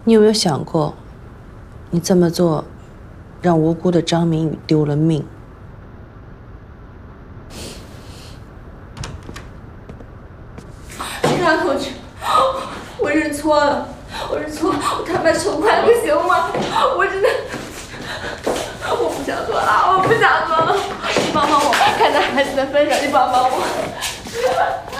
你有没有想过，你这么做，让无辜的张明宇丢了命？ 警察同志，我认错了，我认错了，我坦白从宽，不行吗？我真的，我不想做了，我不想做了，你帮帮我，看在孩子的份上，你帮帮我。